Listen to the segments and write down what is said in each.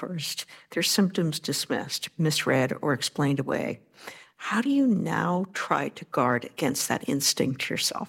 first, their symptoms dismissed, misread, or explained away. How do you now try to guard against that instinct yourself?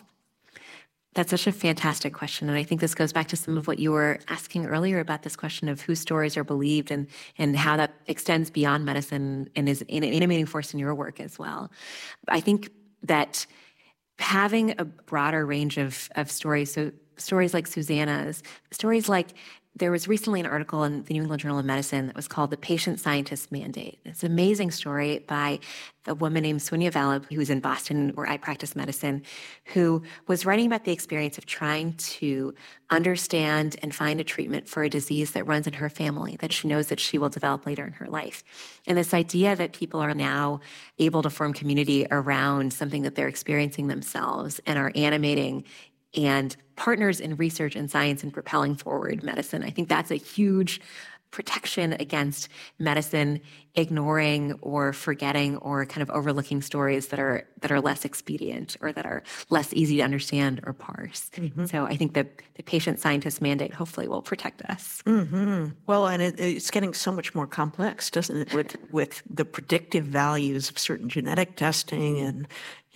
That's such a fantastic question. And I think this goes back to some of what you were asking earlier about this question of whose stories are believed and how that extends beyond medicine and is an animating force in your work as well. I think that having a broader range of stories, so stories like Susanna's, stories like there was recently an article in the New England Journal of Medicine that was called The Patient Scientist Mandate. It's an amazing story by a woman named Sonia Valib, who's in Boston, where I practice medicine, who was writing about the experience of trying to understand and find a treatment for a disease that runs in her family that she knows that she will develop later in her life. And this idea that people are now able to form community around something that they're experiencing themselves and are animating and partners in research and science and propelling forward medicine. I think that's a huge protection against medicine ignoring or forgetting or kind of overlooking stories that are less expedient or that are less easy to understand or parse. Mm-hmm. So I think that the patient scientist mandate hopefully will protect us. Mm-hmm. Well, and it's getting so much more complex, doesn't it, with the predictive values of certain genetic testing and,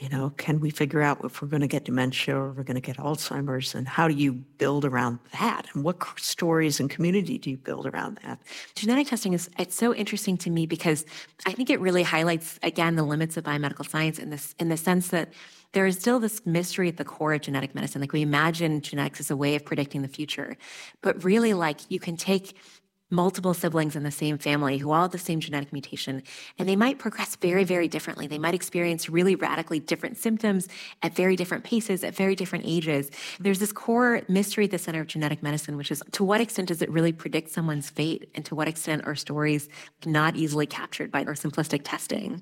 can we figure out if we're going to get dementia or we're going to get Alzheimer's, and how do you build around that? And what stories and community do you build around that? Genetic testing it's so interesting to me because I think it really highlights, again, the limits of biomedical science in the sense that there is still this mystery at the core of genetic medicine. Like we imagine genetics as a way of predicting the future, but really you can take multiple siblings in the same family who all have the same genetic mutation, and they might progress very, very differently. They might experience really radically different symptoms at very different paces, at very different ages. There's this core mystery at the center of genetic medicine, which is to what extent does it really predict someone's fate, and to what extent are stories not easily captured by our simplistic testing?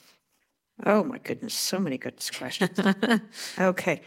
Oh my goodness, so many good questions. Okay.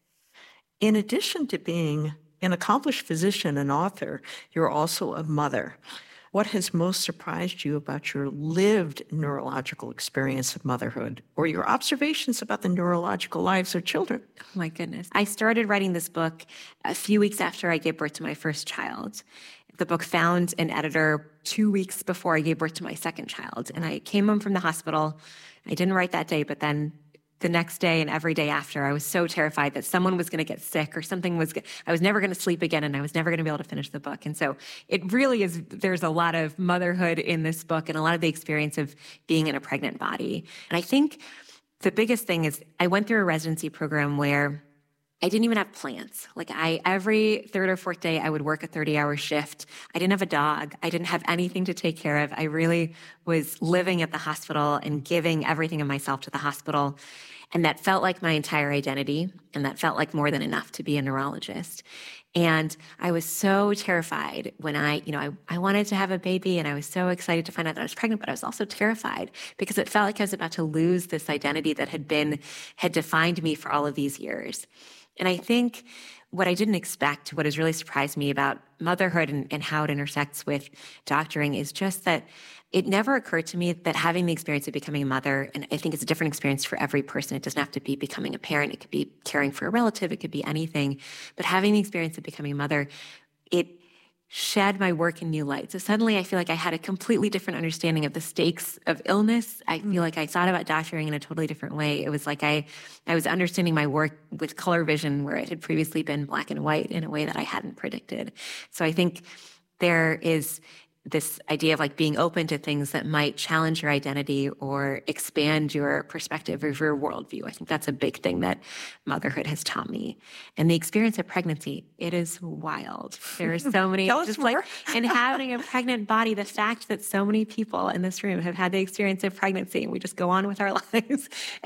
In addition to being an accomplished physician and author, you're also a mother. What has most surprised you about your lived neurological experience of motherhood, or your observations about the neurological lives of children? Oh my goodness. I started writing this book a few weeks after I gave birth to my first child. The book found an editor 2 weeks before I gave birth to my second child. And I came home from the hospital. I didn't write that day, but then the next day and every day after, I was so terrified that someone was going to get sick or I was never going to sleep again and I was never going to be able to finish the book. And so it really is, there's a lot of motherhood in this book and a lot of the experience of being in a pregnant body. And I think the biggest thing is I went through a residency program where I didn't even have plans. Every third or fourth day, I would work a 30-hour shift. I didn't have a dog. I didn't have anything to take care of. I really was living at the hospital and giving everything of myself to the hospital. And that felt like my entire identity. And that felt like more than enough to be a neurologist. And I was so terrified when I wanted to have a baby, and I was so excited to find out that I was pregnant, but I was also terrified because it felt like I was about to lose this identity that had defined me for all of these years. And I think what I didn't expect, what has really surprised me about motherhood and how it intersects with doctoring is just that it never occurred to me that having the experience of becoming a mother, and I think it's a different experience for every person. It doesn't have to be becoming a parent. It could be caring for a relative. It could be anything. But having the experience of becoming a mother, it shed my work in new light. So suddenly I feel like I had a completely different understanding of the stakes of illness. I feel like I thought about doctoring in a totally different way. It was like I was understanding my work with color vision where it had previously been black and white in a way that I hadn't predicted. So I think there is this idea of being open to things that might challenge your identity or expand your perspective or your worldview. I think that's a big thing that motherhood has taught me. And the experience of pregnancy, it is wild. There are so many, and having a pregnant body, the fact that so many people in this room have had the experience of pregnancy and we just go on with our lives.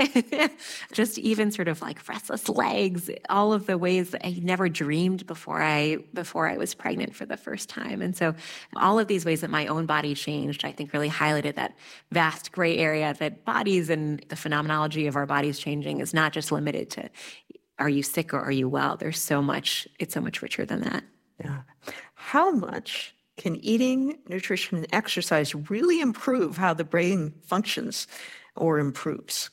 Just even sort of restless legs, all of the ways that I never dreamed before I was pregnant for the first time. And so all of these ways that my own body changed, I think really highlighted that vast gray area that bodies and the phenomenology of our bodies changing is not just limited to are you sick or are you well? It's so much richer than that. Yeah. How much can eating, nutrition, and exercise really improve how the brain functions or improves?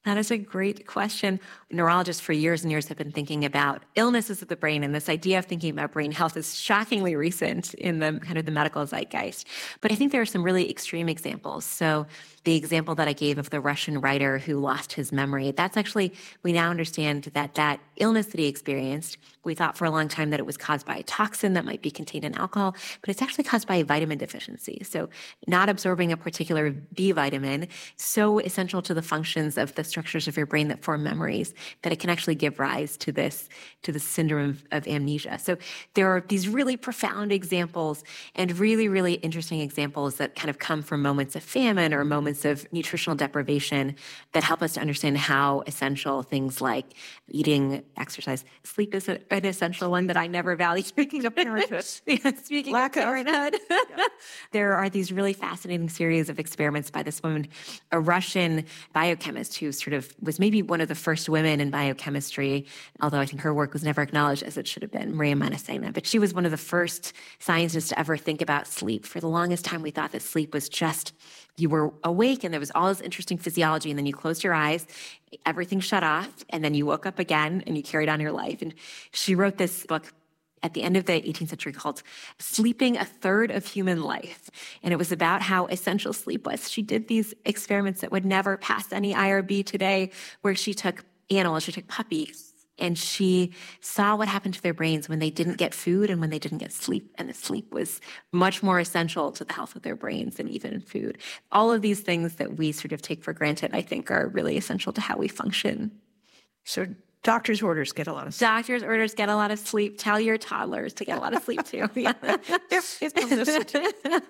That is a great question. Neurologists for years and years have been thinking about illnesses of the brain, and this idea of thinking about brain health is shockingly recent in the kind of the medical zeitgeist. But I think there are some really extreme examples. So the example that I gave of the Russian writer who lost his memory, that's actually, we now understand that that illness that he experienced, we thought for a long time that it was caused by a toxin that might be contained in alcohol, but it's actually caused by a vitamin deficiency. So not absorbing a particular B vitamin, so essential to the functions of the structures of your brain that form memories, that it can actually give rise to this syndrome of amnesia. So there are these really profound examples and really, really interesting examples that kind of come from moments of famine or moments of nutritional deprivation that help us to understand how essential things like eating, exercise, sleep is an essential one that I never valued. Speaking of parenthood. Speaking of parenthood. There are these really fascinating series of experiments by this woman, a Russian biochemist who sort of was maybe one of the first women in biochemistry, although I think her work was never acknowledged as it should have been, Maria Manasena. But she was one of the first scientists to ever think about sleep. For the longest time, we thought that sleep was just you were awake and there was all this interesting physiology, and then you closed your eyes, everything shut off, and then you woke up again and you carried on your life. And she wrote this book at the end of the 18th century called Sleeping a Third of Human Life. And it was about how essential sleep was. She did these experiments that would never pass any IRB today, where she took animals, she took puppies, and she saw what happened to their brains when they didn't get food and when they didn't get sleep. And the sleep was much more essential to the health of their brains than even food. All of these things that we sort of take for granted, I think, are really essential to how we function. So doctor's orders get a lot of sleep. Doctor's orders get a lot of sleep. Tell your toddlers to get a lot of sleep too. Yeah. If they'll listen to it.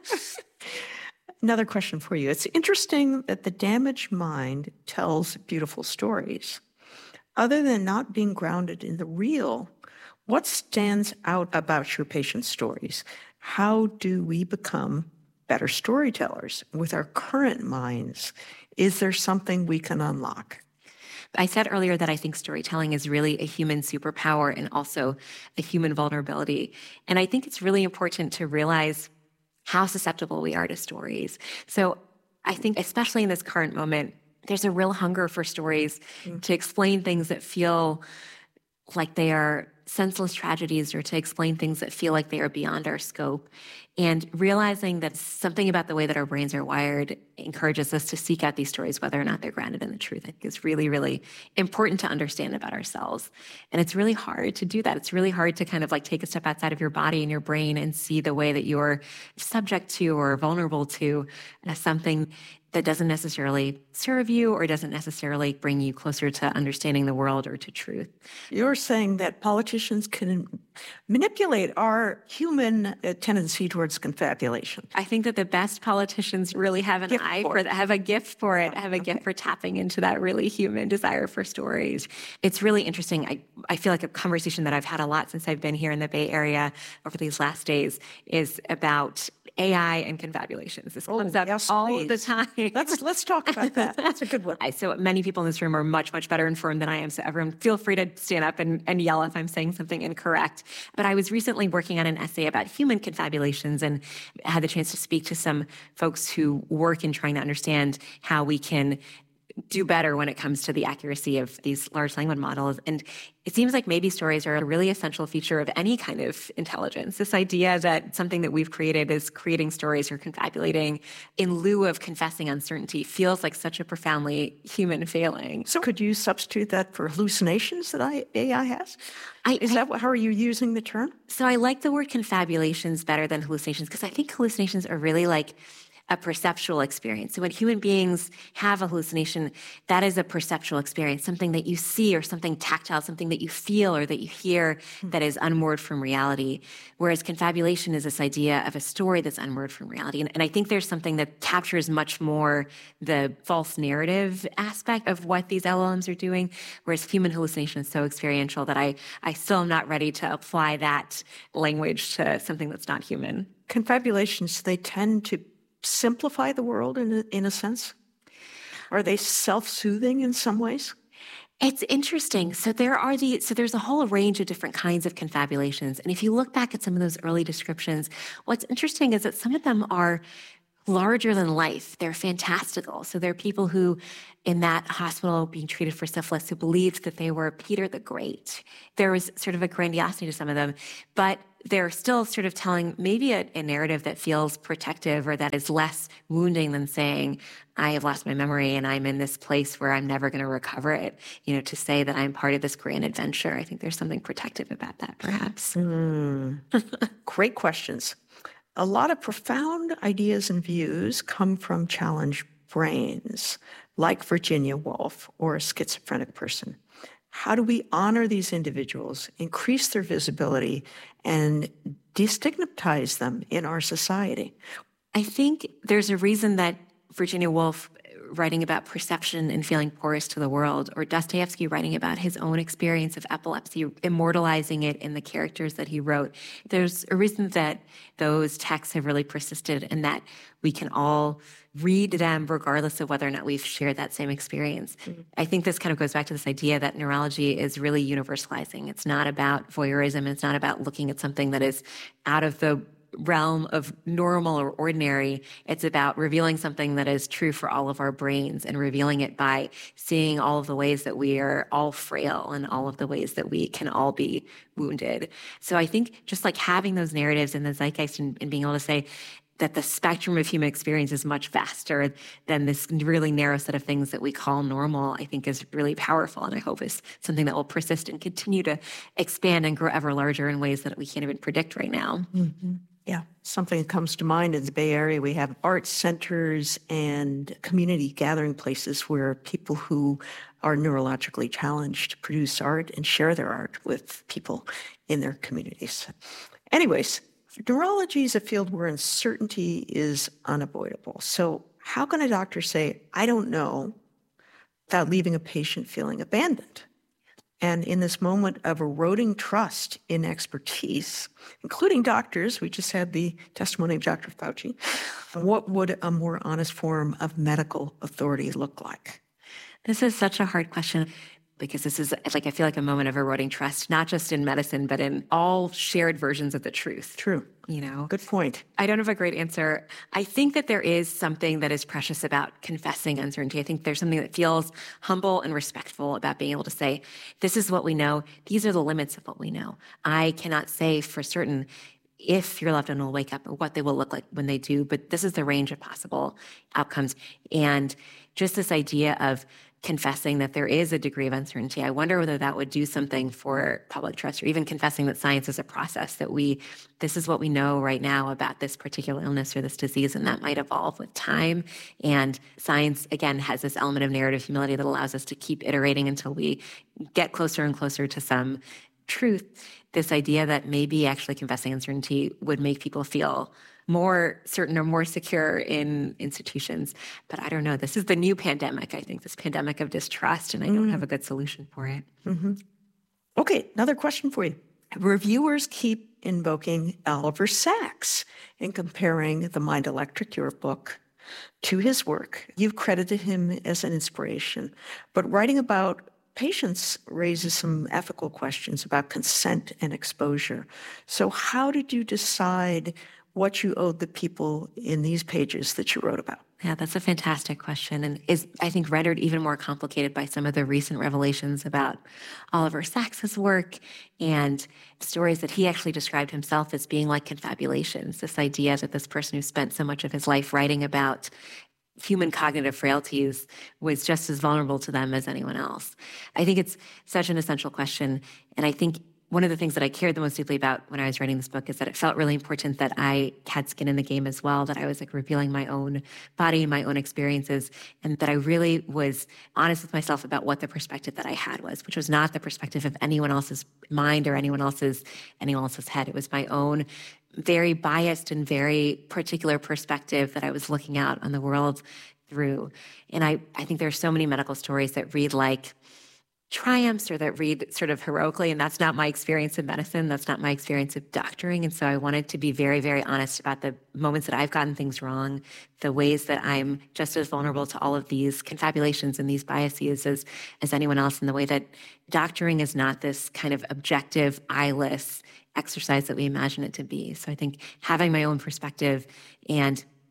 Another question for you. It's interesting that the damaged mind tells beautiful stories. Other than not being grounded in the real, what stands out about your patients' stories? How do we become better storytellers with our current minds? Is there something we can unlock? I said earlier that I think storytelling is really a human superpower and also a human vulnerability. And I think it's really important to realize how susceptible we are to stories. So I think especially in this current moment, there's a real hunger for stories to explain things that feel like they are senseless tragedies, or to explain things that feel like they are beyond our scope. And realizing that something about the way that our brains are wired encourages us to seek out these stories, whether or not they're grounded in the truth. I think is really, really important to understand about ourselves. And it's really hard to do that. It's really hard to kind of like take a step outside of your body and your brain and see the way that you're subject to or vulnerable to something that doesn't necessarily serve you or doesn't necessarily bring you closer to understanding the world or to truth. You're saying that politicians can manipulate our human tendency towards confabulation. I think that the best politicians really have an eye for that, have a gift for it, have a gift for tapping into that really human desire for stories. It's really interesting. I feel like a conversation that I've had a lot since I've been here in the Bay Area over these last days is about AI and confabulations. This comes up all the time. Let's talk about that. That's a good one. So many people in this room are much, much better informed than I am. So everyone feel free to stand up and yell if I'm saying something incorrect. But I was recently working on an essay about human confabulations and had the chance to speak to some folks who work in trying to understand how we can do better when it comes to the accuracy of these large language models. And it seems like maybe stories are a really essential feature of any kind of intelligence. This idea that something that we've created is creating stories or confabulating in lieu of confessing uncertainty feels like such a profoundly human failing. So could you substitute that for hallucinations that AI has? How are you using the term? So I like the word confabulations better than hallucinations, because I think hallucinations are really like a perceptual experience. So when human beings have a hallucination, that is a perceptual experience, something that you see or something tactile, something that you feel or that you hear that is unmoored from reality. Whereas confabulation is this idea of a story that's unmoored from reality. And I think there's something that captures much more the false narrative aspect of what these LLMs are doing, whereas human hallucination is so experiential that I still am not ready to apply that language to something that's not human. Confabulations, they tend to simplify the world in a sense? Are they self-soothing in some ways? It's interesting. So there's a whole range of different kinds of confabulations. And if you look back at some of those early descriptions, what's interesting is that some of them are larger than life. They're fantastical. So there are people who in that hospital being treated for syphilis who believed that they were Peter the Great. There was sort of a grandiosity to some of them, but they're still sort of telling maybe a narrative that feels protective or that is less wounding than saying, I have lost my memory and I'm in this place where I'm never going to recover it. To say that I'm part of this grand adventure. I think there's something protective about that, perhaps. Great questions. A lot of profound ideas and views come from challenged brains, like Virginia Woolf or a schizophrenic person. How do we honor these individuals, increase their visibility, and destigmatize them in our society? I think there's a reason that Virginia Woolf writing about perception and feeling porous to the world, or Dostoevsky writing about his own experience of epilepsy, immortalizing it in the characters that he wrote. There's a reason that those texts have really persisted and that we can all read them regardless of whether or not we've shared that same experience. I think this kind of goes back to this idea that neurology is really universalizing. It's not about voyeurism. It's not about looking at something that is out of the realm of normal or ordinary. It's about revealing something that is true for all of our brains and revealing it by seeing all of the ways that we are all frail and all of the ways that we can all be wounded. So I think just like having those narratives in the zeitgeist and being able to say that the spectrum of human experience is much vaster than this really narrow set of things that we call normal, I think is really powerful. And I hope is something that will persist and continue to expand and grow ever larger in ways that we can't even predict right now. Mm-hmm. Yeah, something that comes to mind in the Bay Area, we have art centers and community gathering places where people who are neurologically challenged produce art and share their art with people in their communities. Anyways, neurology is a field where uncertainty is unavoidable. So how can a doctor say, I don't know, without leaving a patient feeling abandoned? And in this moment of eroding trust in expertise, including doctors, we just had the testimony of Dr. Fauci, what would a more honest form of medical authority look like? This is such a hard question because this is I feel like a moment of eroding trust, not just in medicine, but in all shared versions of the truth. True. Good point. I don't have a great answer. I think that there is something that is precious about confessing uncertainty. I think there's something that feels humble and respectful about being able to say, this is what we know. These are the limits of what we know. I cannot say for certain if your loved one will wake up or what they will look like when they do, but this is the range of possible outcomes. And just this idea of confessing that there is a degree of uncertainty. I wonder whether that would do something for public trust, or even confessing that science is a process, that this is what we know right now about this particular illness or this disease, and that might evolve with time. And science, again, has this element of narrative humility that allows us to keep iterating until we get closer and closer to some truth. This idea that maybe actually confessing uncertainty would make people feel more certain or more secure in institutions. But I don't know. This is the new pandemic, I think, this pandemic of distrust, and I don't have a good solution for it. Mm-hmm. Okay, another question for you. Reviewers keep invoking Oliver Sacks in comparing The Mind Electric, your book, to his work. You've credited him as an inspiration, but writing about patients raises some ethical questions about consent and exposure. So how did you decide what you owed the people in these pages that you wrote about? Yeah, that's a fantastic question, and is, I think, rendered even more complicated by some of the recent revelations about Oliver Sacks's work and stories that he actually described himself as being like confabulations, this idea that this person who spent so much of his life writing about human cognitive frailties was just as vulnerable to them as anyone else. I think it's such an essential question, and I think one of the things that I cared the most deeply about when I was writing this book is that it felt really important that I had skin in the game as well, that I was revealing my own body, my own experiences, and that I really was honest with myself about what the perspective that I had was, which was not the perspective of anyone else's mind or anyone else's head. It was my own very biased and very particular perspective that I was looking out on the world through. And I think there are so many medical stories that read like triumphs or that read sort of heroically, and that's not my experience in medicine. That's not my experience of doctoring. And so I wanted to be very, very honest about the moments that I've gotten things wrong, the ways that I'm just as vulnerable to all of these confabulations and these biases as anyone else, and the way that doctoring is not this kind of objective, eyeless exercise that we imagine it to be. So I think having my own perspective and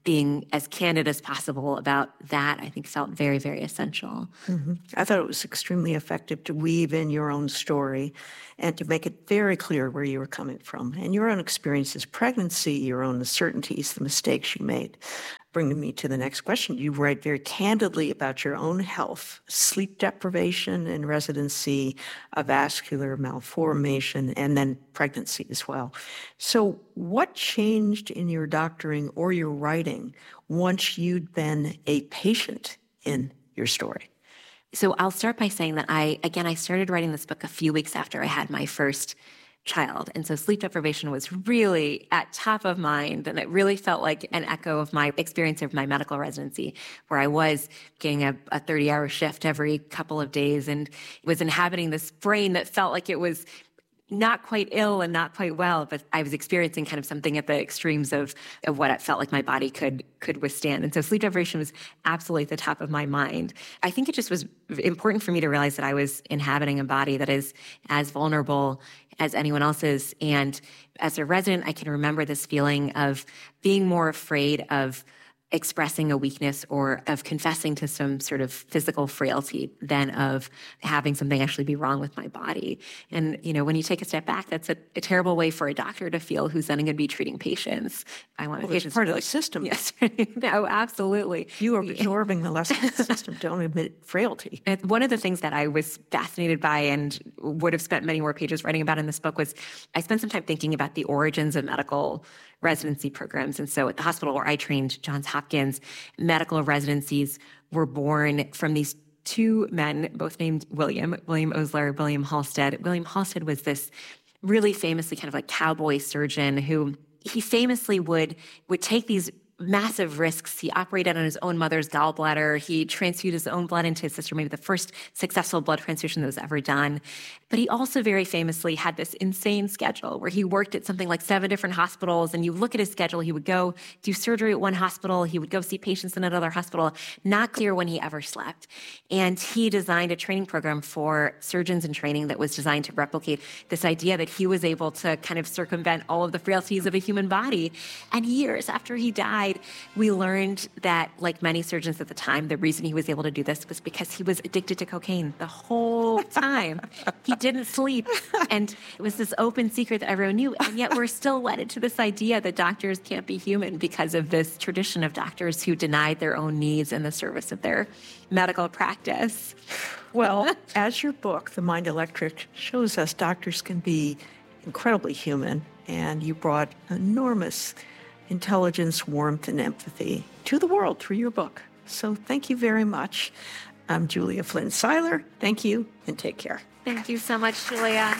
being as candid as possible about that, I think, felt very, very essential. I thought it was extremely effective to weave in your own story and to make it very clear where you were coming from and your own experiences, pregnancy, your own uncertainties, the mistakes you made. Bringing me to the next question. You write very candidly about your own health, sleep deprivation in residency, a vascular malformation, and then pregnancy as well. So what changed in your doctoring or your writing once you'd been a patient in your story? So I'll start by saying that I started writing this book a few weeks after I had my first child. And so sleep deprivation was really at top of mind. And it really felt like an echo of my experience of my medical residency, where I was getting a 30-hour shift every couple of days and was inhabiting this brain that felt like it was not quite ill and not quite well, but I was experiencing kind of something at the extremes of what it felt like my body could withstand. And so sleep deprivation was absolutely at the top of my mind. I think it just was important for me to realize that I was inhabiting a body that is as vulnerable as anyone else's. And as a resident, I can remember this feeling of being more afraid of expressing a weakness or of confessing to some sort of physical frailty than of having something actually be wrong with my body. And, when you take a step back, that's a terrible way for a doctor to feel who's then going to be treating patients. I want patients part of the system. Yes. No, absolutely. You are absorbing the lesson of the system. Don't admit frailty. And one of the things that I was fascinated by and would have spent many more pages writing about in this book was I spent some time thinking about the origins of medical residency programs. And so at the hospital where I trained, Johns Hopkins, medical residencies were born from these two men, both named William Osler, William Halsted. William Halsted was this really famously kind of like cowboy surgeon who he famously would take these massive risks. He operated on his own mother's gallbladder. He transfused his own blood into his sister, maybe the first successful blood transfusion that was ever done. But he also very famously had this insane schedule where he worked at something like 7 different hospitals. And you look at his schedule, he would go do surgery at one hospital. He would go see patients in another hospital, not clear when he ever slept. And he designed a training program for surgeons in training that was designed to replicate this idea that he was able to kind of circumvent all of the frailties of a human body. And years after he died, we learned that, like many surgeons at the time, the reason he was able to do this was because he was addicted to cocaine the whole time. He didn't sleep. And it was this open secret that everyone knew. And yet we're still wedded to this idea that doctors can't be human because of this tradition of doctors who denied their own needs in the service of their medical practice. Well, as your book, The Mind Electric, shows us, doctors can be incredibly human. And you brought enormous intelligence, warmth, and empathy to the world through your book. So thank you very much. I'm Julia Flynn Seiler. Thank you and take care. Thank you so much, Julia.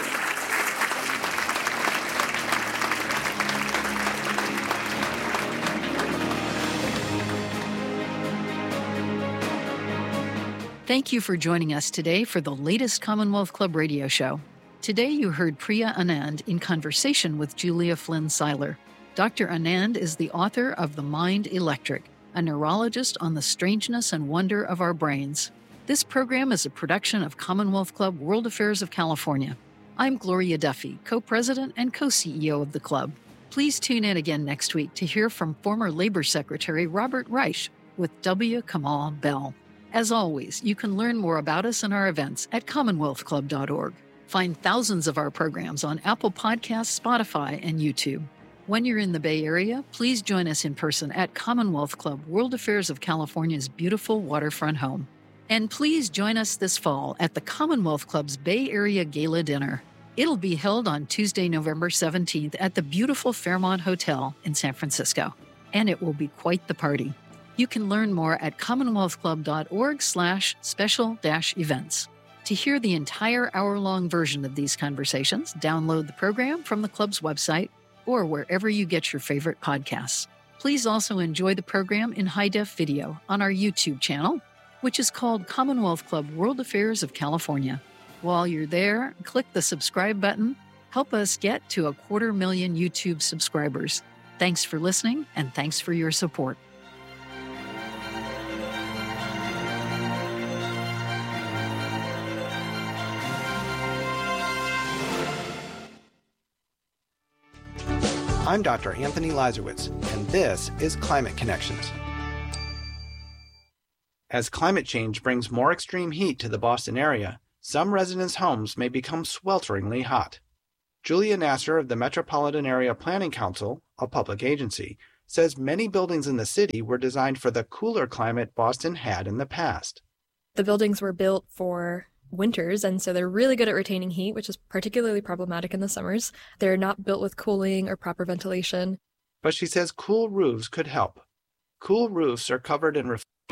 Thank you for joining us today for the latest Commonwealth Club radio show. Today you heard Priya Anand in conversation with Julia Flynn Seiler. Dr. Anand is the author of The Mind Electric, a neurologist on the strangeness and wonder of our brains. This program is a production of Commonwealth Club World Affairs of California. I'm Gloria Duffy, co-president and co-CEO of the club. Please tune in again next week to hear from former Labor Secretary Robert Reich with W. Kamau Bell. As always, you can learn more about us and our events at commonwealthclub.org. Find thousands of our programs on Apple Podcasts, Spotify, and YouTube. When you're in the Bay Area, please join us in person at Commonwealth Club World Affairs of California's beautiful waterfront home. And please join us this fall at the Commonwealth Club's Bay Area Gala Dinner. It'll be held on Tuesday, November 17th at the beautiful Fairmont Hotel in San Francisco. And it will be quite the party. You can learn more at commonwealthclub.org/special-events. To hear the entire hour-long version of these conversations, download the program from the club's website or wherever you get your favorite podcasts. Please also enjoy the program in high-def video on our YouTube channel, which is called Commonwealth Club World Affairs of California. While you're there, click the subscribe button. Help us get to 250,000 YouTube subscribers. Thanks for listening, and thanks for your support. I'm Dr. Anthony Lazarowitz, and this is Climate Connections. As climate change brings more extreme heat to the Boston area, some residents' homes may become swelteringly hot. Julia Nasser of the Metropolitan Area Planning Council, a public agency, says many buildings in the city were designed for the cooler climate Boston had in the past. The buildings were built for winters, and so they're really good at retaining heat, which is particularly problematic in the summers. They're not built with cooling or proper ventilation. But she says cool roofs could help. Cool roofs are covered in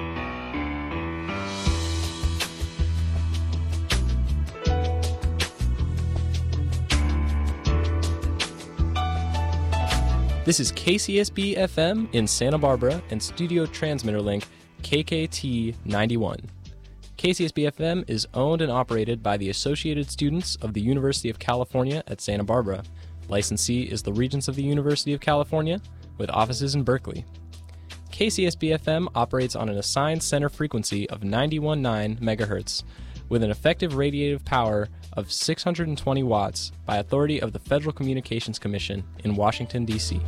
This is KCSB FM in Santa Barbara and studio transmitter link KKT 91. KCSB FM is owned and operated by the Associated Students of the University of California at Santa Barbara. Licensee is the Regents of the University of California, with offices in Berkeley. KCSB FM operates on an assigned center frequency of 91.9 MHz, with an effective radiative power of 620 watts by authority of the Federal Communications Commission in Washington, D.C.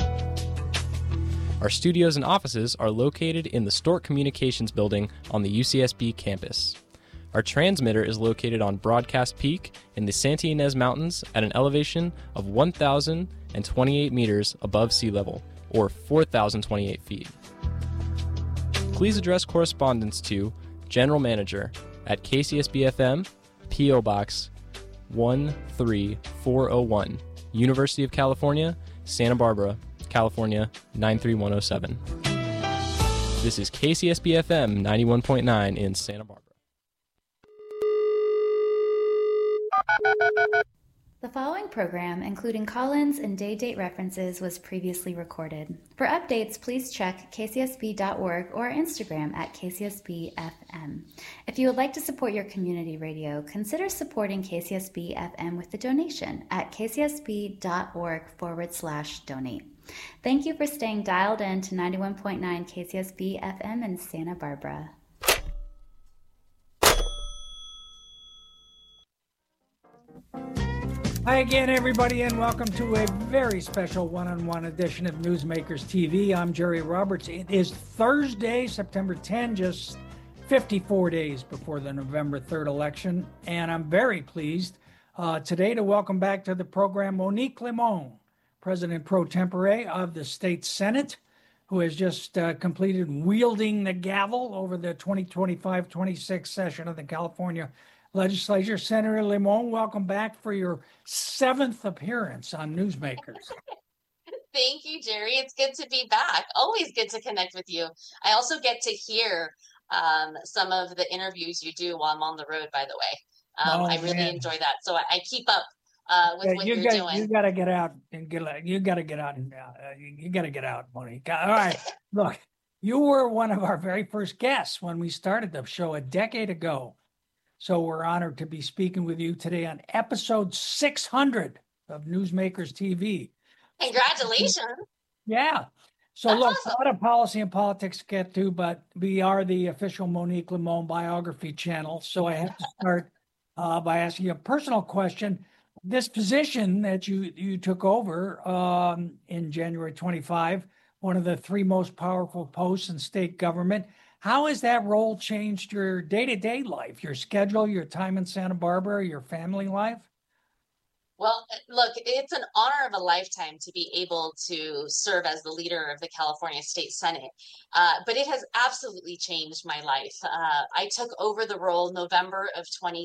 Our studios and offices are located in the Stork Communications Building on the UCSB campus. Our transmitter is located on Broadcast Peak in the Santa Ynez Mountains at an elevation of 1,028 meters above sea level, or 4,028 feet. Please address correspondence to General Manager at KCSB-FM, P.O. Box 13401, University of California, Santa Barbara, California 93107. This is KCSB-FM 91.9 in Santa Barbara. The following program, including call-ins and day-date references, was previously recorded. For updates, please check kcsb.org or Instagram at kcsb.fm. If you would like to support your community radio, consider supporting KCSB-FM with a donation at kcsb.org/donate. Thank you for staying dialed in to 91.9 KCSB-FM in Santa Barbara. Hi again, everybody, and welcome to a very special one-on-one edition of Newsmakers TV. I'm Jerry Roberts. It is Thursday, September 10, just 54 days before the November 3rd election, and I'm very pleased today to welcome back to the program Monique Limon, President pro tempore of the State Senate, who has just completed wielding the gavel over the 2025-26 session of the California Legislature. Senator Limon, welcome back for your 7th appearance on Newsmakers. Thank you, Jerry. It's good to be back. Always good to connect with you. I also get to hear some of the interviews you do while I'm on the road, by the way. I really enjoy that. So I keep up with what you're doing. You got to get out and you got to get out, Monique. All right. Look, you were one of our very first guests when we started the show a decade ago. So we're honored to be speaking with you today on episode 600 of Newsmakers TV. Congratulations. Yeah. So look, a lot of policy and politics to get to, but we are the official Monique Limon biography channel. So I have to start by asking you a personal question. This position that you took over in January 25, one of the 3 most powerful posts in state government, how has that role changed your day-to-day life, your schedule, your time in Santa Barbara, your family life? Well, look, it's an honor of a lifetime to be able to serve as the leader of the California State Senate, but it has absolutely changed my life. I took over the role November of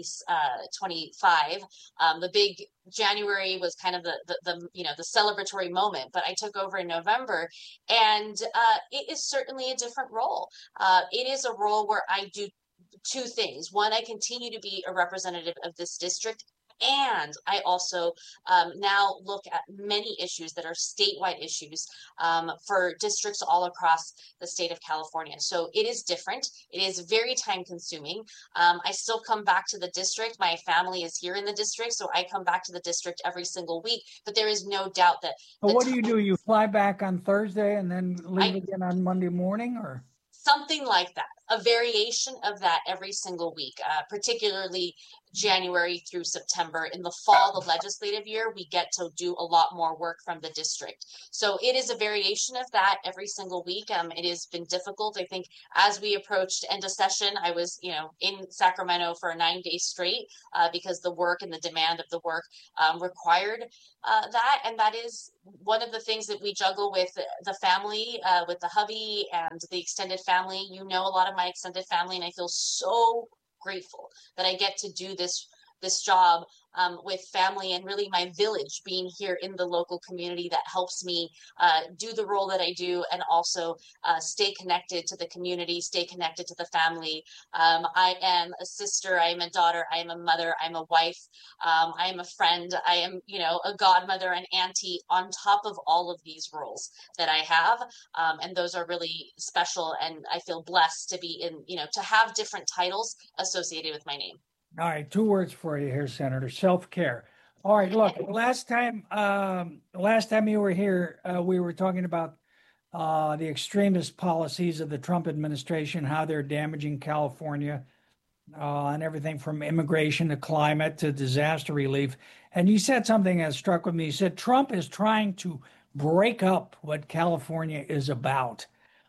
2025. The big January was kind of the celebratory moment, but I took over in November, and it is certainly a different role. It is a role where I do 2 things. One, I continue to be a representative of this district. And I also now look at many issues that are statewide issues for districts all across the state of California. So it is different. It is very time consuming. I still come back to the district. My family is here in the district, so I come back to the district every single week. But there is no doubt that. But what do? You fly back on Thursday and then leave again on Monday morning, or? Something like that. a variation of that every single week, particularly January through September. In the fall, the legislative year, we get to do a lot more work from the district. So it is a variation of that every single week. It has been difficult. I think as we approached end of session, I was, in Sacramento for 9 days straight because the work and the demand of the work required that. And that is one of the things that we juggle with the family, with the hubby and the extended family. A lot of my extended family, and I feel so grateful that I get to do this job with family and really my village being here in the local community that helps me do the role that I do and also stay connected to the community, stay connected to the family. I am a sister, I am a daughter, I am a mother, I'm a wife, I am a friend, I am, a godmother and auntie on top of all of these roles that I have. And those are really special. And I feel blessed to be to have different titles associated with my name. All right, 2 words for you here, Senator: self-care. All right, look, last time you were here, we were talking about the extremist policies of the Trump administration, how they're damaging California, and everything from immigration to climate to disaster relief. And you said something that struck with me. You said Trump is trying to break up what California is about.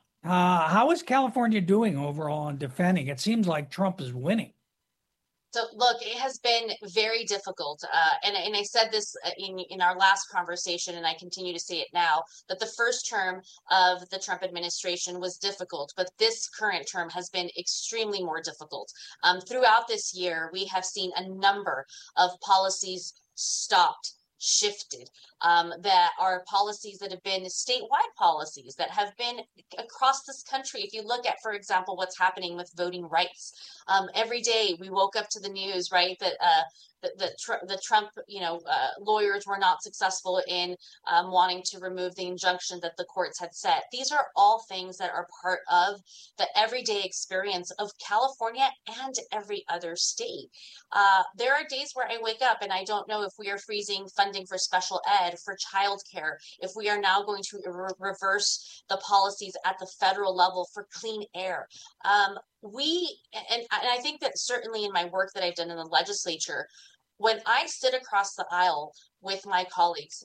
How is California doing overall in defending? It seems like Trump is winning. So look, it has been very difficult. And I said this in our last conversation, and I continue to say it now, that the first term of the Trump administration was difficult, but this current term has been extremely more difficult. Throughout this year, we have seen a number of policies stopped, shifted, that are policies that have been statewide policies that have been across this country. If you look at, for example, what's happening with voting rights, every day we woke up to the news, right, that the Trump, lawyers were not successful in wanting to remove the injunction that the courts had set. These are all things that are part of the everyday experience of California and every other state. There are days where I wake up and I don't know if we are freezing funding for special ed, for childcare, if we are now going to reverse the policies at the federal level for clean air. And I think that certainly in my work that I've done in the legislature, when I sit across the aisle with my colleagues,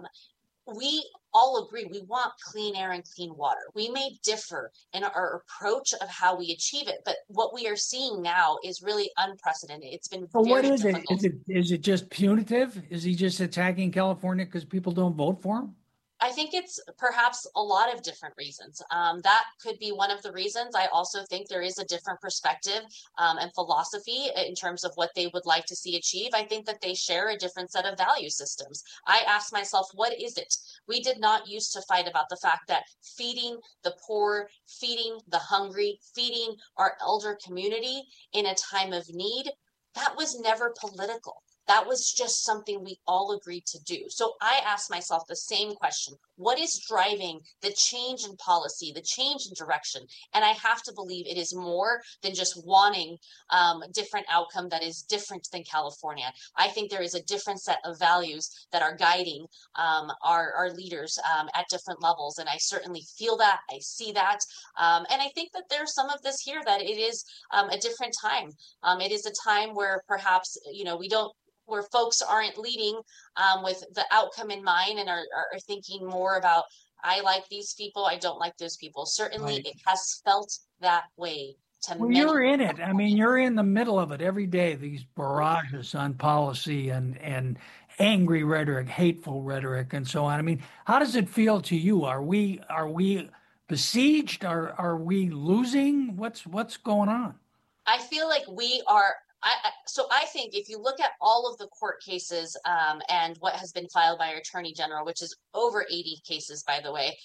we all agree we want clean air and clean water. We may differ in our approach of how we achieve it, but what we are seeing now is really unprecedented. It's been very what is difficult. Is it just punitive? Is he just attacking California because people don't vote for him? I think it's perhaps a lot of different reasons. That could be one of the reasons. I also think there is a different perspective and philosophy in terms of what they would like to see achieve. I think that they share a different set of value systems. I asked myself, what is it? We did not used to fight about the fact that feeding the poor, feeding the hungry, feeding our elder community in a time of need, that was never political. That was just something we all agreed to do. So I asked myself the same question. What is driving the change in policy, the change in direction? And I have to believe it is more than just wanting a different outcome that is different than California. I think there is a different set of values that are guiding our leaders at different levels. And I certainly feel that. I see that. And I think that there's some of this here that it is a different time. It is a time where perhaps, where folks aren't leading with the outcome in mind and are thinking more about, I like these people, I don't like those people. Certainly It has felt that way to many. You're in it. I mean, you're in the middle of it every day, these barrages on policy and angry rhetoric, hateful rhetoric, and so on. I mean, how does it feel to you? Are we besieged? Are we losing? What's going on? I feel like we are. So I think if you look at all of the court cases and what has been filed by our Attorney General, which is over 80 cases, by the way,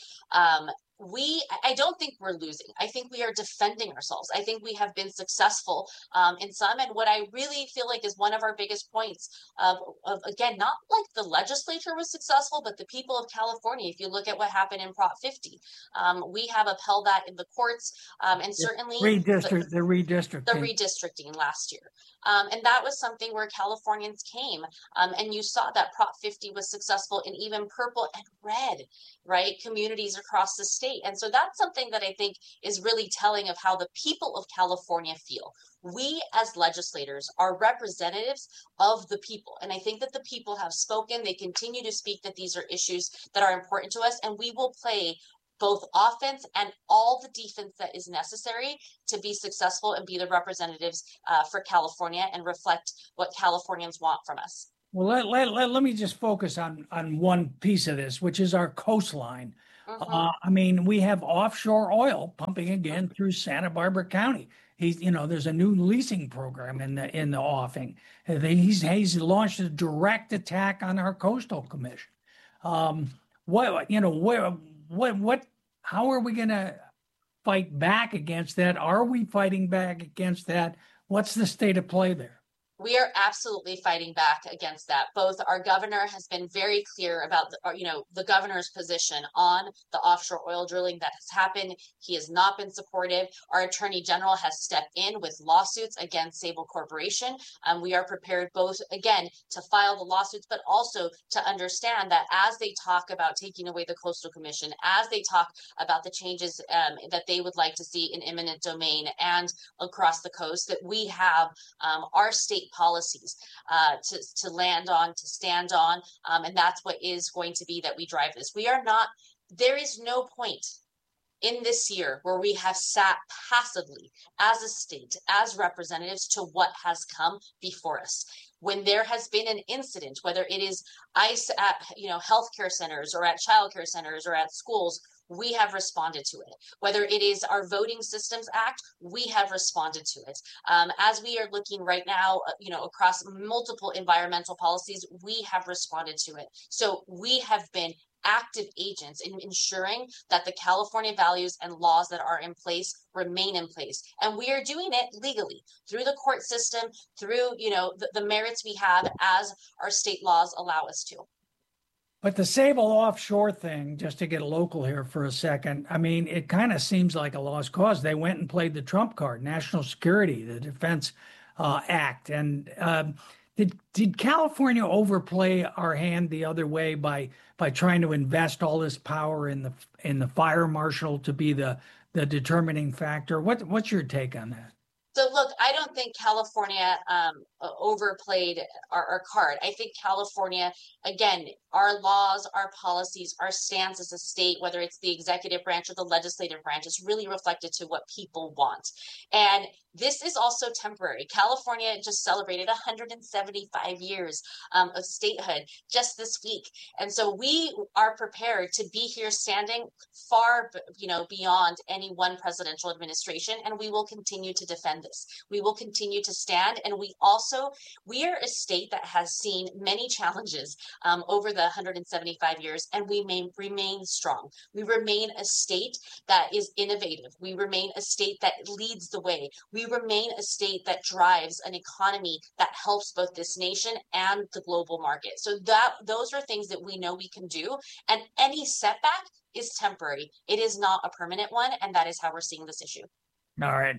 I don't think we're losing. I think we are defending ourselves. I think we have been successful in some. And what I really feel like is one of our biggest points of again, not like the legislature was successful, but the people of California. If you look at what happened in Prop 50, we have upheld that in the courts, and certainly the redistricting last year. And that was something where Californians came, and you saw that Prop 50 was successful in even purple and red, right, communities across the state. state. And so that's something that I think is really telling of how the people of California feel. We as legislators are representatives of the people. And I think that the people have spoken. They continue to speak that these are issues that are important to us, and we will play both offense and all the defense that is necessary to be successful and be the representatives for California and reflect what Californians want from us. Well, let me just focus on one piece of this, which is our coastline. I mean, we have offshore oil pumping again through Santa Barbara County. There's a new leasing program in the offing. He's launched a direct attack on our coastal commission. How are we going to fight back against that? Are we fighting back against that? What's the state of play there? We are absolutely fighting back against that. Both our governor has been very clear about the governor's position on the offshore oil drilling that has happened. He has not been supportive. Our attorney general has stepped in with lawsuits against Sable Corporation. We are prepared both, again, to file the lawsuits, but also to understand that as they talk about taking away the Coastal Commission, as they talk about the changes that they would like to see in eminent domain and across the coast, that we have our state policies to land on, to stand on, and that's what is going to be that we drive this. There is no point in this year where we have sat passively as a state, as representatives to what has come before us. When there has been an incident, whether it is ICE at healthcare centers or at childcare centers or at schools, we have responded to it. Whether it is our Voting Systems Act, we have responded to it. As we are looking right now, across multiple environmental policies, we have responded to it. So we have been active agents in ensuring that the California values and laws that are in place remain in place. And we are doing it legally through the court system, through, the merits we have as our state laws allow us to. But the Sable offshore thing, just to get local here for a second, I mean, it kind of seems like a lost cause. They went and played the Trump card, national security, the Defense Act. And did California overplay our hand the other way by trying to invest all this power in the fire marshal to be the determining factor? What's your take on that? So look, I don't think California overplayed our card. I think California, again, our laws, our policies, our stance as a state, whether it's the executive branch or the legislative branch, is really reflected to what people want. And this is also temporary. California just celebrated 175 years of statehood just this week. And so we are prepared to be here standing far, beyond any one presidential administration. And we will continue to defend this. We will continue to stand. And we are a state that has seen many challenges over the 175 years, and we remain strong. We remain a state that is innovative. We remain a state that leads the way. We remain a state that drives an economy that helps both this nation and the global market. So those are things that we know we can do. And any setback is temporary. It is not a permanent one. And that is how we're seeing this issue. All right.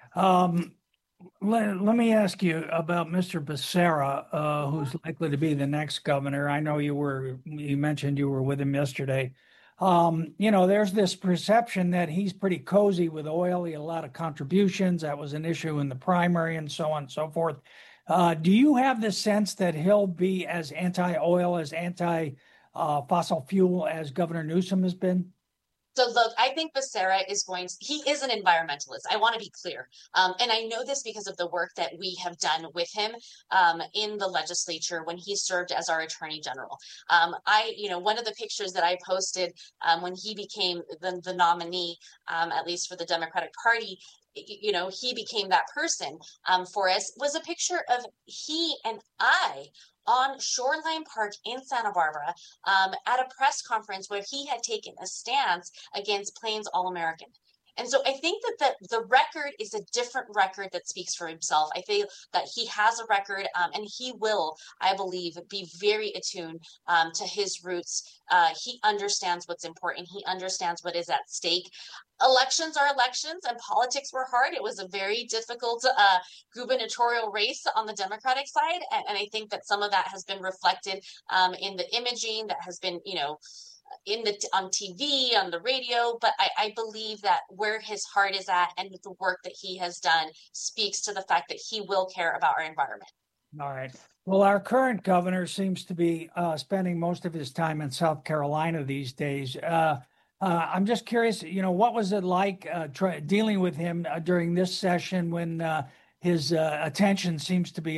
Let me ask you about Mr. Becerra, who's likely to be the next governor. I know you mentioned you were with him yesterday. There's this perception that he's pretty cozy with oil. He had a lot of contributions. That was an issue in the primary and so on and so forth. Do you have the sense that he'll be as anti-oil, as anti-fossil fuel as Governor Newsom has been? So look, I think Becerra he is an environmentalist. I want to be clear. And I know this because of the work that we have done with him in the legislature when he served as our attorney general. One of the pictures that I posted when he became the nominee, at least for the Democratic Party, he became that person for us, was a picture of he and I on Shoreline Park in Santa Barbara at a press conference where he had taken a stance against Plains All-American. And so I think that the record is a different record that speaks for himself. I think that he has a record and he will, I believe, be very attuned to his roots. He understands what's important. He understands what is at stake. Elections are elections and politics were hard. It was a very difficult gubernatorial race on the Democratic side. And I think that some of that has been reflected in the imaging that has been, on TV, on the radio, but I believe that where his heart is at and the work that he has done speaks to the fact that he will care about our environment. All right. Well, our current governor seems to be spending most of his time in South Carolina these days. I'm just curious, what was it like dealing with him during this session when his attention seems to be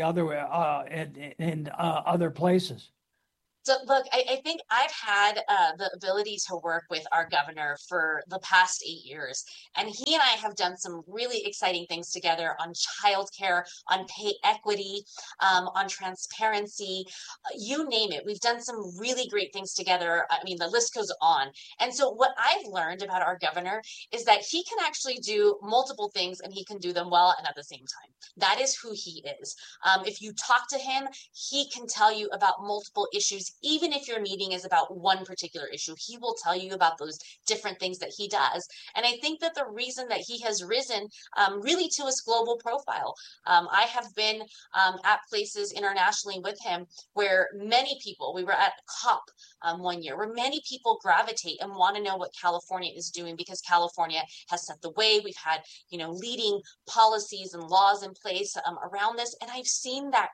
in other places? So look, I think I've had the ability to work with our governor for the past 8 years, and he and I have done some really exciting things together on childcare, on pay equity, on transparency, you name it. We've done some really great things together. I mean, the list goes on. And so what I've learned about our governor is that he can actually do multiple things and he can do them well and at the same time. That is who he is. If you talk to him, he can tell you about multiple issues. Even if your meeting is about one particular issue, he will tell you about those different things that he does. And I think that the reason that he has risen really to his global profile, I have been at places internationally with him where many people, we were at COP one year, where many people gravitate and want to know what California is doing because California has set the way. We've had, leading policies and laws in place around this. And I've seen that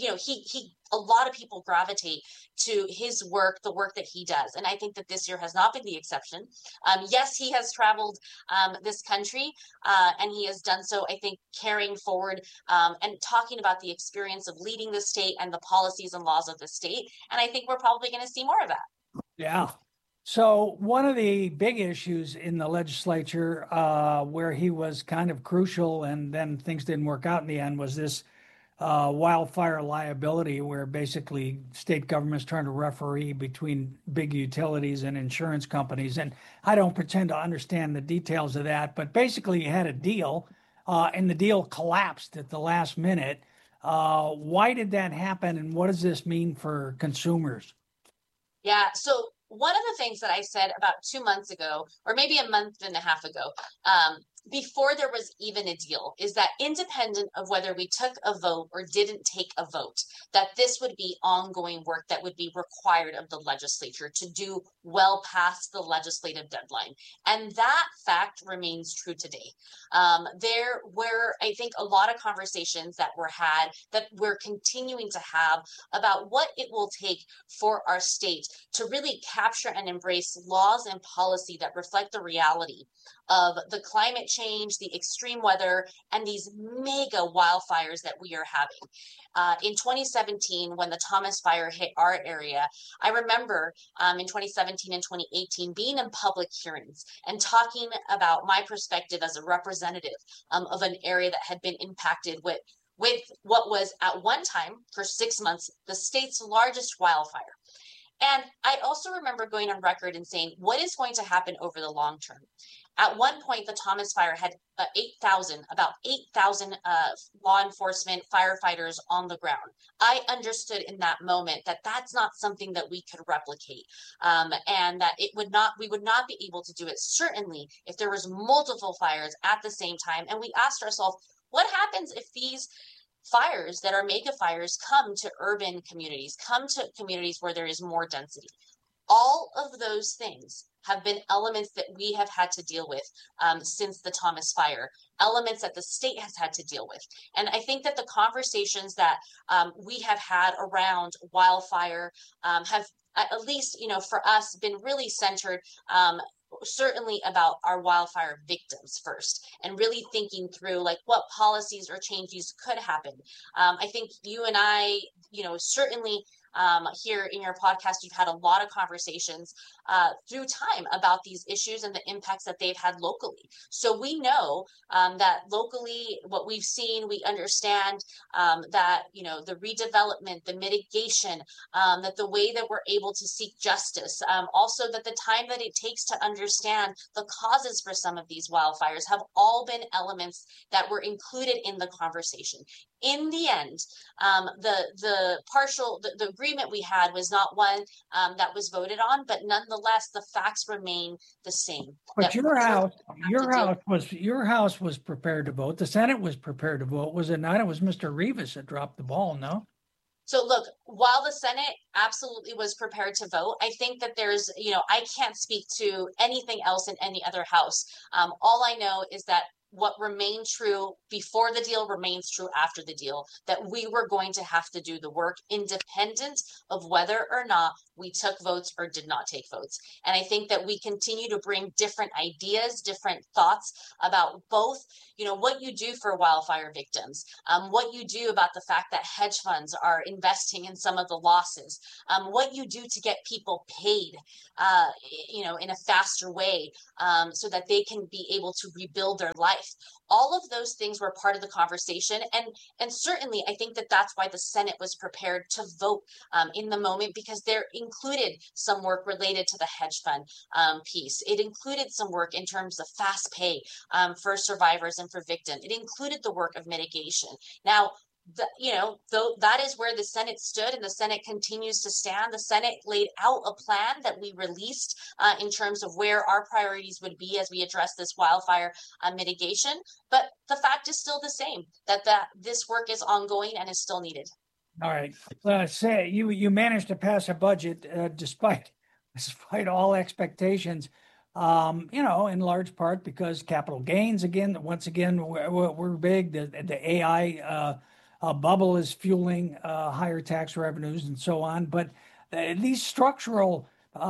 a lot of people gravitate to his work, the work that he does. And I think that this year has not been the exception. Yes, he has traveled this country and he has done so, I think, carrying forward and talking about the experience of leading the state and the policies and laws of the state. And I think we're probably going to see more of that. Yeah. So one of the big issues in the legislature where he was kind of crucial and then things didn't work out in the end was this wildfire liability, where basically state government's trying to referee between big utilities and insurance companies. And I don't pretend to understand the details of that, but basically you had a deal and the deal collapsed at the last minute. Why did that happen? And what does this mean for consumers? Yeah. So one of the things that I said about 2 months ago, or maybe a month and a half ago, before there was even a deal, is that independent of whether we took a vote or didn't take a vote, that this would be ongoing work that would be required of the legislature to do well past the legislative deadline. And that fact remains true today. There were, I think, a lot of conversations that were had that we're continuing to have about what it will take for our state to really capture and embrace laws and policy that reflect the reality of the climate change, the extreme weather, and these mega wildfires that we are having. In 2017, when the Thomas Fire hit our area, I remember in 2017 and 2018 being in public hearings and talking about my perspective as a representative of an area that had been impacted with what was at one time, for 6 months, the state's largest wildfire. And I also remember going on record and saying, what is going to happen over the long term? At one point, the Thomas Fire had about 8,000 law enforcement firefighters on the ground. I understood in that moment that that's not something that we could replicate, and that we would not be able to do it, certainly if there was multiple fires at the same time. And we asked ourselves, what happens if these fires that are mega fires come to urban communities, come to communities where there is more density? All of those things have been elements that we have had to deal with since the Thomas Fire, elements that the state has had to deal with. And I think that the conversations that we have had around wildfire have, at least, for us, been really centered certainly about our wildfire victims first, and really thinking through what policies or changes could happen. I think you and I, certainly here in your podcast, you've had a lot of conversations through time about these issues and the impacts that they've had locally. So we know that locally, what we've seen, we understand that, the redevelopment, the mitigation, that the way that we're able to seek justice, also that the time that it takes to understand the causes for some of these wildfires have all been elements that were included in the conversation. In the end, the agreement we had was not one that was voted on, but nonetheless, the facts remain the same. But your house was prepared to vote. The Senate was prepared to vote. Was it not? It was Mr. Rivas that dropped the ball, no? So look, while the Senate absolutely was prepared to vote, I think that there's, I can't speak to anything else in any other house. All I know is that what remained true before the deal remains true after the deal, that we were going to have to do the work independent of whether or not we took votes or did not take votes. And I think that we continue to bring different ideas, different thoughts about both, what you do for wildfire victims, what you do about the fact that hedge funds are investing in some of the losses, what you do to get people paid, in a faster way, so that they can be able to rebuild their life. All of those things were part of the conversation. And certainly, I think that that's why the Senate was prepared to vote in the moment, because there included some work related to the hedge fund piece. It included some work in terms of fast pay for survivors and for victims. It included the work of mitigation. Now, though that is where the Senate stood, and the Senate continues to stand. The Senate laid out a plan that we released in terms of where our priorities would be as we address this wildfire mitigation. But the fact is still the same, that this work is ongoing and is still needed. All right. Say you managed to pass a budget despite all expectations. In large part because capital gains once again were big. The AI bubble is fueling higher tax revenues and so on. But these structural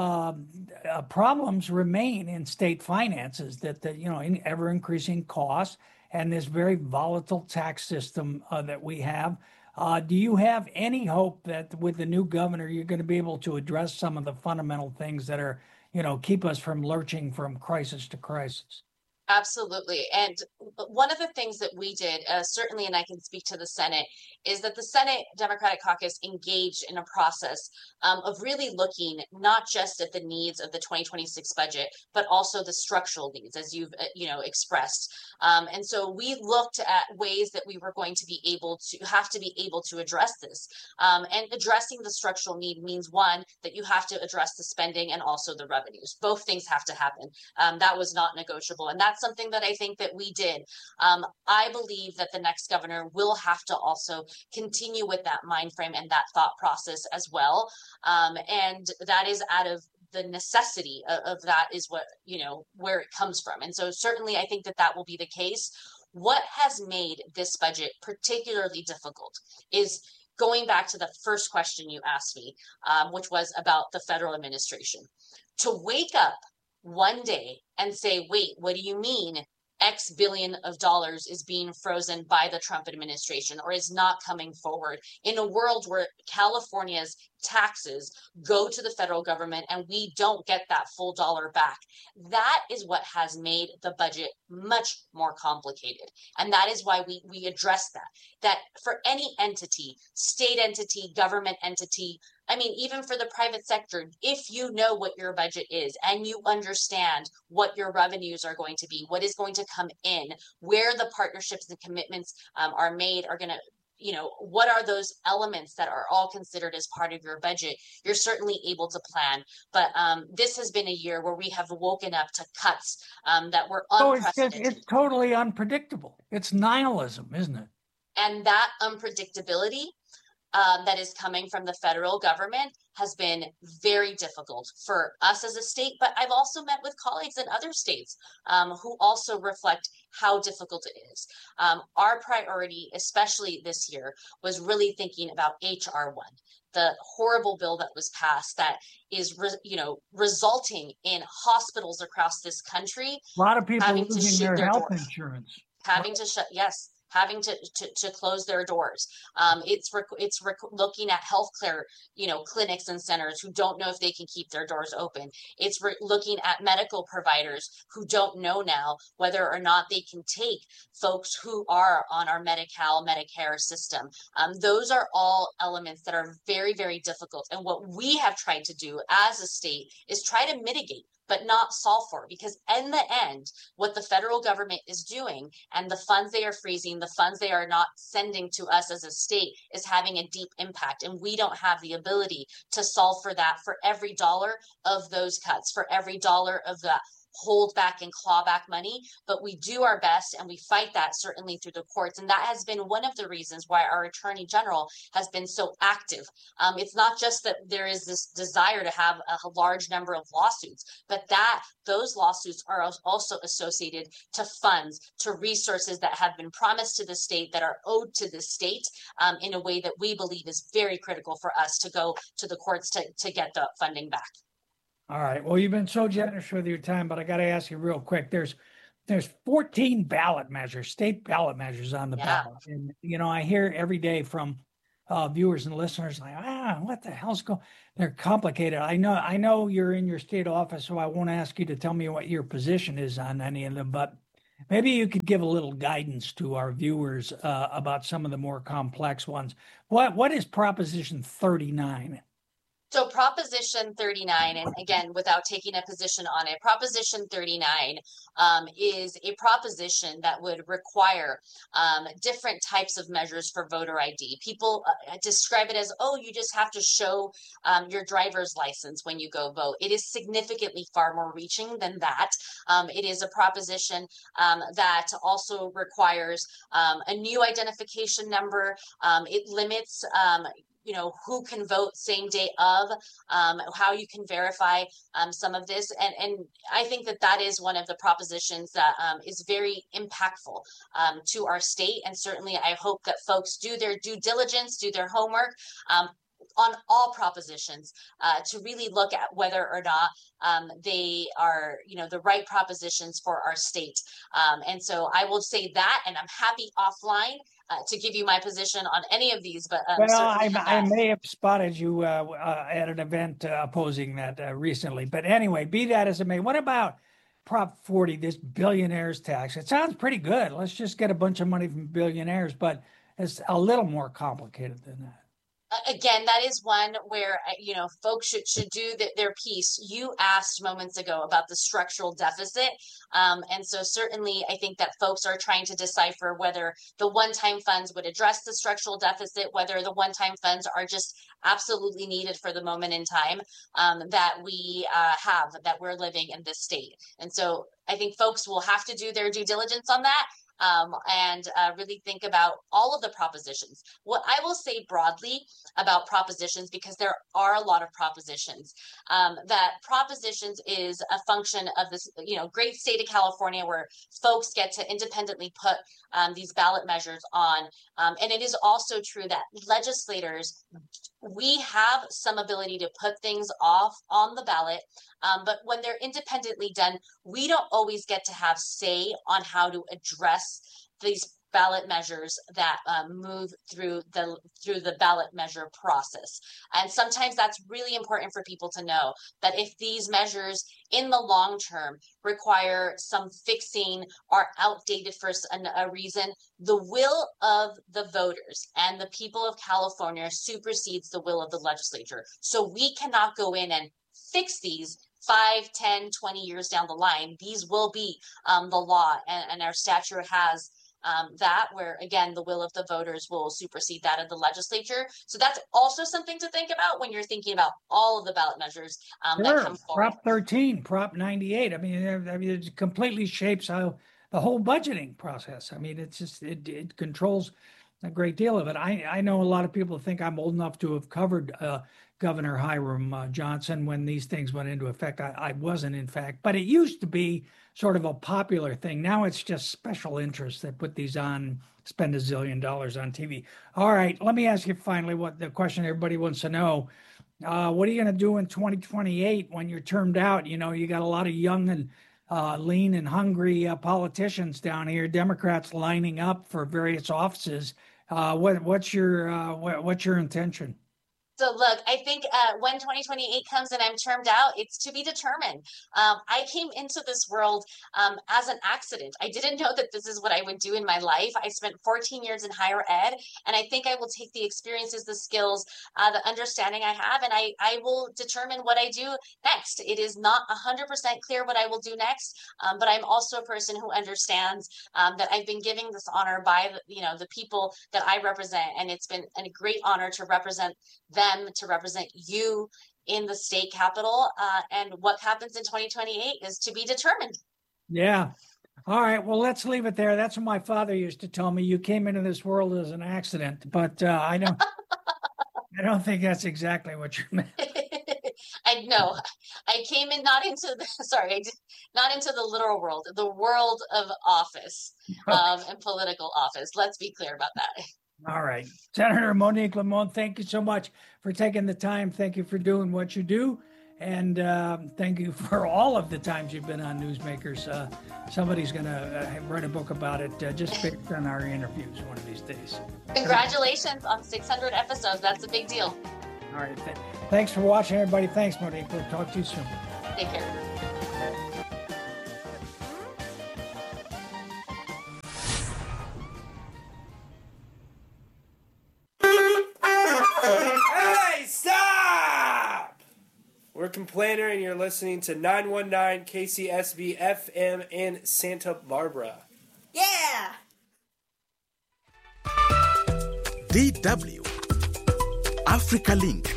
problems remain in state finances, that in ever increasing costs and this very volatile tax system that we have. Do you have any hope that with the new governor, you're going to be able to address some of the fundamental things that are, keep us from lurching from crisis to crisis? Absolutely. And one of the things that we did, certainly, and I can speak to the Senate, is that the Senate Democratic Caucus engaged in a process of really looking not just at the needs of the 2026 budget, but also the structural needs, as you've expressed. And so we looked at ways that we were going to be able to address this. And addressing the structural need means, one, that you have to address the spending and also the revenues. Both things have to happen. That was not negotiable. And that's something that I think that we did. I believe that the next governor will have to also continue with that mind frame and that thought process as well. And that is out of the necessity of that is what, where it comes from. And so certainly I think that will be the case. What has made this budget particularly difficult is going back to the first question you asked me, which was about the federal administration. To wake up one day and say, wait, what do you mean X billion of dollars is being frozen by the Trump administration or is not coming forward in a world where California's taxes go to the federal government and we don't get that full dollar back? That is what has made the budget much more complicated. And that is why we address that for any entity, state entity, government entity, I mean, even for the private sector, if you know what your budget is and you understand what your revenues are going to be, what is going to come in, where the partnerships and commitments are made, are going to, what are those elements that are all considered as part of your budget, you're certainly able to plan. But this has been a year where we have woken up to cuts that were unprecedented. It's totally unpredictable. It's nihilism, isn't it? And that unpredictability that is coming from the federal government has been very difficult for us as a state. But I've also met with colleagues in other states who also reflect how difficult it is. Our priority, especially this year, was really thinking about HR1, the horrible bill that was passed that is, resulting in hospitals across this country. A lot of people losing their health insurance. Having to close their doors. It's looking at healthcare, clinics and centers who don't know if they can keep their doors open. It's looking at medical providers who don't know now whether or not they can take folks who are on our Medi-Cal, Medicare system. Those are all elements that are very, very difficult. And what we have tried to do as a state is try to mitigate, but not solve for, because in the end, what the federal government is doing and the funds they are freezing, the funds they are not sending to us as a state is having a deep impact. And we don't have the ability to solve for that for every dollar of those cuts, for every dollar of that hold back and claw back money, but we do our best and we fight that certainly through the courts. And that has been one of the reasons why our Attorney General has been so active. It's not just that there is this desire to have a large number of lawsuits, but that those lawsuits are also associated to funds, to resources that have been promised to the state, that are owed to the state, in a way that we believe is very critical for us to go to the courts to get the funding back. All right. Well, you've been so generous with your time, but I got to ask you real quick. There's 14 ballot measures, state ballot measures on the ballot. And, I hear every day from viewers and listeners like, what the hell's going on? They're complicated. I know you're in your state office, so I won't ask you to tell me what your position is on any of them, but maybe you could give a little guidance to our viewers about some of the more complex ones. What is Proposition 39? So Proposition 39, and again, without taking a position on it, Proposition 39 is a proposition that would require different types of measures for voter ID. People describe it as, you just have to show your driver's license when you go vote. It is significantly far more reaching than that. It is a proposition that also requires a new identification number. It limits who can vote same day of, how you can verify some of this. And I think that is one of the propositions that is very impactful to our state. And certainly I hope that folks do their due diligence, do their homework on all propositions to really look at whether or not they are, the right propositions for our state. And so I will say that, and I'm happy offline to give you my position on any of these. But I may have spotted you at an event opposing that recently. But anyway, be that as it may, what about Prop 40, this billionaires tax? It sounds pretty good. Let's just get a bunch of money from billionaires, but it's a little more complicated than that. Again, that is one where, folks should do their piece. You asked moments ago about the structural deficit. And so certainly I think that folks are trying to decipher whether the one-time funds would address the structural deficit, whether the one-time funds are just absolutely needed for the moment in time that we that we're living in this state. And so I think folks will have to do their due diligence on that. And really think about all of the propositions. What I will say broadly about propositions, because there are a lot of propositions, that propositions is a function of this, great state of California where folks get to independently put these ballot measures on. And it is also true that legislators, we have some ability to put things off on the ballot, but when they're independently done, we don't always get to have say on how to address these ballot measures that move through the ballot measure process. And sometimes that's really important for people to know, that if these measures in the long term require some fixing, are outdated for a reason, the will of the voters and the people of California supersedes the will of the legislature. So we cannot go in and fix these 5, 10, 20 years down the line. These will be the law, and our statute has that, where again the will of the voters will supersede that of the legislature. So that's also something to think about when you're thinking about all of the ballot measures that come forward. Prop 13, Prop 98. I mean, it completely shapes how the whole budgeting process. I mean, it's just it controls a great deal of it. I know a lot of people think I'm old enough to have covered Governor Hiram Johnson when these things went into effect. I wasn't, in fact, but it used to be sort of a popular thing. Now it's just special interests that put these on, spend $1 zillion on TV. All right, let me ask you finally what the question everybody wants to know. What are you going to do in 2028 when you're termed out? You got a lot of young and lean and hungry politicians down here, Democrats lining up for various offices. What's your intention? So look, I think when 2028 comes and I'm termed out, it's to be determined. I came into this world as an accident. I didn't know that this is what I would do in my life. I spent 14 years in higher ed, and I think I will take the experiences, the skills, the understanding I have, and I will determine what I do next. It is not 100% clear what I will do next, but I'm also a person who understands that I've been given this honor by the people that I represent, and it's been a great honor to represent them, to represent you in the state capital. And what happens in 2028 is to be determined. Yeah. All right. Well, let's leave it there. That's what my father used to tell me. You came into this world as an accident, but I don't think that's exactly what you meant. I know. I came in not into the literal world, the world of office and political office. Let's be clear about that. All right. Senator Monique Limon, thank you so much for taking the time. Thank you for doing what you do. And thank you for all of the times you've been on Newsmakers. Somebody's going to write a book about it just based on our interviews one of these days. Congratulations on 600 episodes. That's a big deal. All right. Thanks for watching, everybody. Thanks, Monique. We'll talk to you soon. Take care. Hey, stop! We're Complainer, and you're listening to 919 KCSB FM in Santa Barbara. Yeah! DW Africa Link.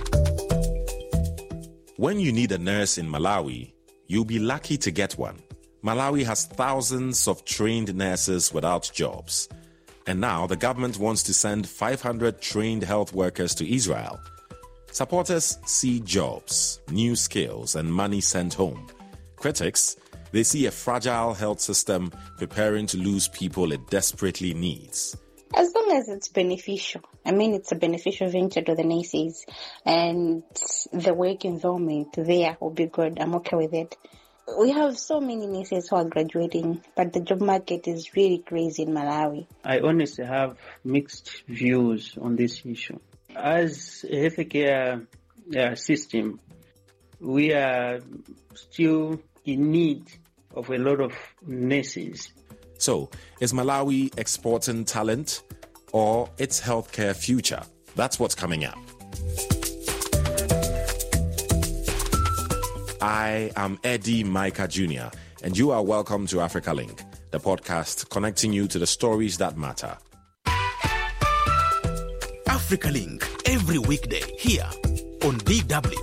When you need a nurse in Malawi, you'll be lucky to get one. Malawi has thousands of trained nurses without jobs. And now the government wants to send 500 trained health workers to Israel. Supporters see jobs, new skills, and money sent home. Critics, they see a fragile health system preparing to lose people it desperately needs. As long as it's beneficial. I mean, it's a beneficial venture to the nurses, and the work environment there will be good. I'm okay with it. We have so many nurses who are graduating, but the job market is really crazy in Malawi. I honestly have mixed views on this issue. As a healthcare system, we are still in need of a lot of nurses. So, is Malawi exporting talent or its healthcare future? That's what's coming up. I am Eddie Micah Jr., and you are welcome to Africa Link, the podcast connecting you to the stories that matter. Africa Link, every weekday here on DW.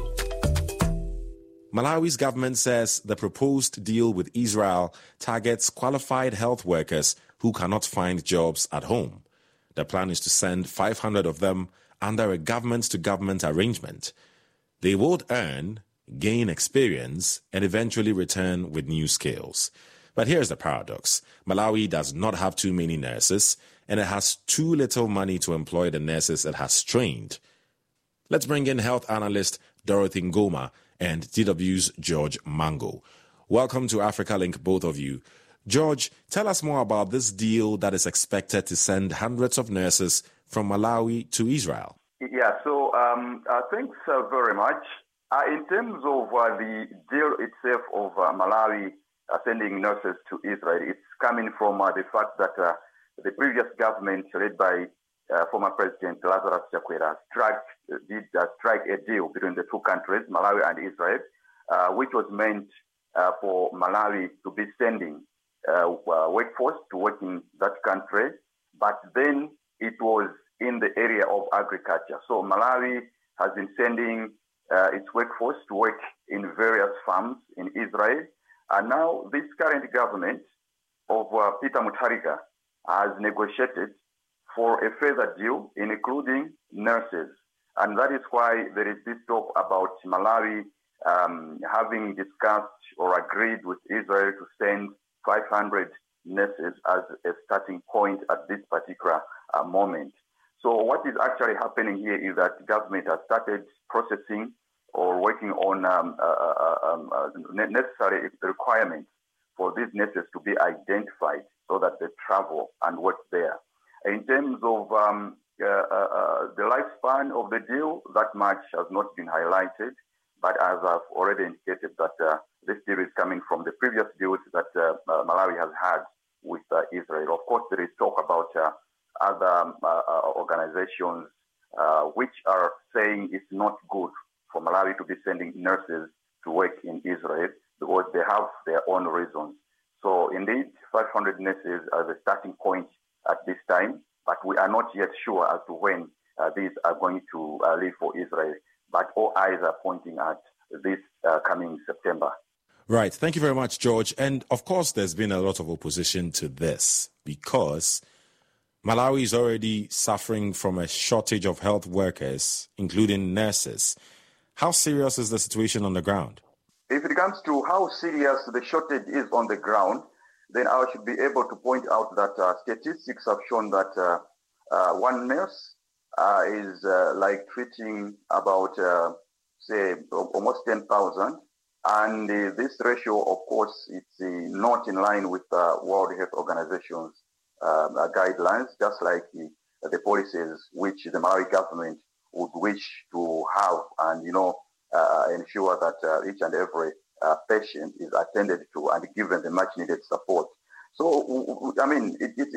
Malawi's government says the proposed deal with Israel targets qualified health workers who cannot find jobs at home. The plan is to send 500 of them under a government-to-government arrangement. They would earn, gain experience, and eventually return with new skills. But here's the paradox. Malawi does not have too many nurses, and it has too little money to employ the nurses it has trained. Let's bring in health analyst Dorothy Ngoma and DW's George Mango. Welcome to Africa Link, both of you. George, tell us more about this deal that is expected to send hundreds of nurses from Malawi to Israel. Yeah, so thanks very much. In terms of the deal itself of Malawi sending nurses to Israel, it's coming from the fact that the previous government, led by former President Lazarus Chakwera, did strike a deal between the two countries, Malawi and Israel, which was meant for Malawi to be sending workforce to work in that country, but then it was in the area of agriculture. So Malawi has been sending its workforce to work in various farms in Israel. And now this current government of Peter Mutharika has negotiated for a further deal, including nurses. And that is why there is this talk about Malawi having discussed or agreed with Israel to send 500 nurses as a starting point at this particular moment. So what is actually happening here is that the government has started processing or working on necessary requirements for these nurses to be identified so that they travel and work there. In terms of the lifespan of the deal, that much has not been highlighted, but as I've already indicated that this deal is coming from the previous deals that Malawi has had with Israel. Of course, there is talk about other organizations which are saying it's not good for Malawi to be sending nurses to work in Israel because they have their own reasons. So indeed, 500 nurses are the starting point at this time, but we are not yet sure as to when these are going to leave for Israel. but all eyes are pointing at this coming September. Right. Thank you very much, George. And of course, there's been a lot of opposition to this because Malawi is already suffering from a shortage of health workers, including nurses. How serious is the situation on the ground? If it comes to how serious the shortage is on the ground, then I should be able to point out that statistics have shown that one nurse is like treating about, say, almost 10,000. And this ratio, of course, it's not in line with World Health Organization's guidelines, just like the policies which the Malawi government would wish to have and, ensure that each and every patient is attended to and given the much needed support. So, I mean, it's